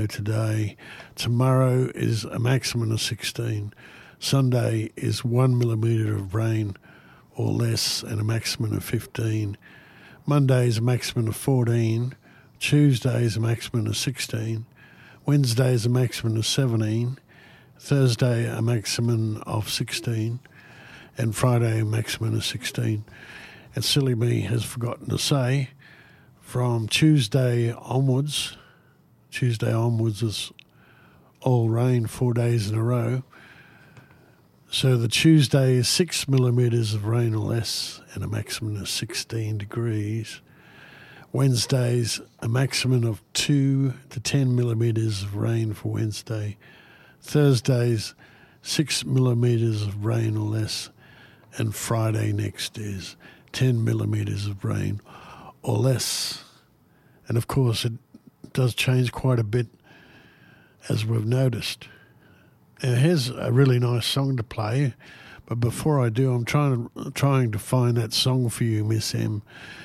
today. Tomorrow is a maximum of 16. Sunday is 1 millimetre of rain or less and a maximum of 15. Monday is a maximum of 14. Tuesday is a maximum of 16. Wednesday is a maximum of 17. Thursday a maximum of 16. And Friday a maximum of 16. And silly me has forgotten to say, from Tuesday onwards is all rain 4 days in a row. So the Tuesday is 6 millimetres of rain or less and a maximum of 16 degrees. Wednesday's a maximum of 2 to 10 millimetres of rain for Wednesday. Thursday's 6 millimetres of rain or less. And Friday next is 10 millimetres of rain or less. And of course it does change quite a bit, as we've noticed. Now here's a really nice song to play, but before I do, I'm trying to find that song for you, Miss M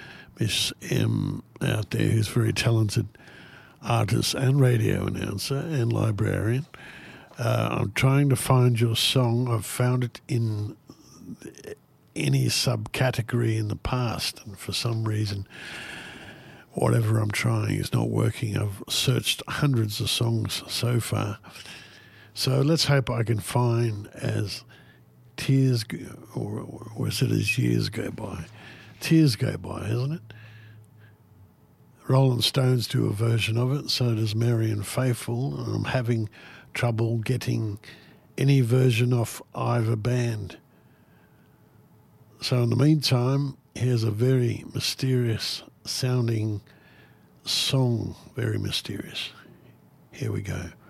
out there, who's a very talented artist and radio announcer and librarian. I'm trying to find your song. I've found it in any subcategory in the past, and for some reason, whatever I'm trying is not working. I've searched hundreds of songs so far. So let's hope I can find as tears go, or is it as years go by? Tears Go By, isn't it? Rolling Stones do a version of it, so does Marianne Faithfull. I'm having trouble getting any version off either band. So in the meantime, here's a very mysterious sounding song, very mysterious. Here we go.